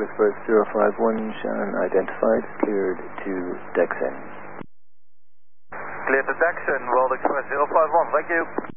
Express 051, Shannon identified, cleared to Dexon. Cleared to Dexon, World Express 051, thank you.